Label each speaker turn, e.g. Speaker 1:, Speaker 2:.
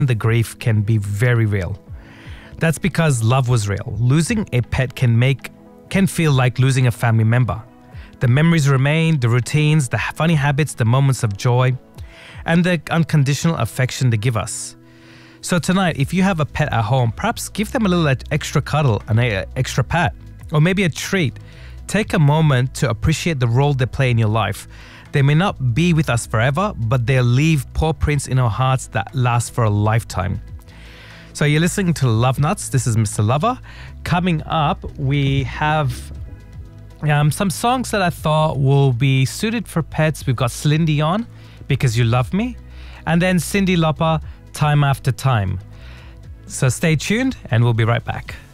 Speaker 1: the grief can be very real. That's because love was real. Losing a pet can feel like losing a family member. The memories remain, the routines, the funny habits, the moments of joy, and the unconditional affection they give us. So tonight, if you have a pet at home, perhaps give them a little extra cuddle, an extra pat, or maybe a treat. Take a moment to appreciate the role they play in your life. They may not be with us forever, but they'll leave paw prints in our hearts that last for a lifetime. So you're listening to Love Nuts. This is Mr. Lover. Coming up, we have some songs that I thought will be suited for pets. We've got Celine Dion, Because You Love Me, and then Cyndi Lauper, Time After Time. So stay tuned and we'll be right back.